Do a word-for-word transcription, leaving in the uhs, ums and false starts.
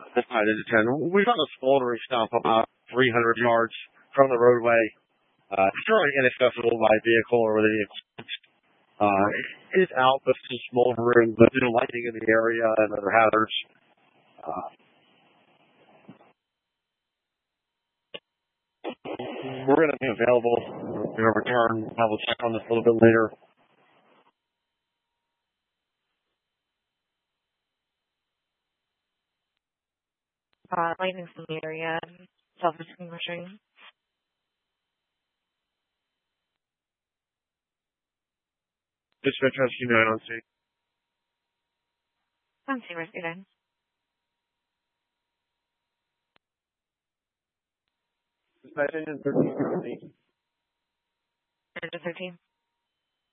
Decided to ten. We found a smoldering stump about three hundred yards from the roadway. Uh, it's currently inaccessible by vehicle or with any equipment. Uh, it is out, but still smoldering, but due to lighting in the area and other hazards. Uh, we're going to be available. We're going to return. I will check on this a little bit later. Uh, lighting's in the area, self-extinguishing. Dispatch rescue nine on scene. On scene, rescue nine. Dispatch engine thirteen. Engine thirteen.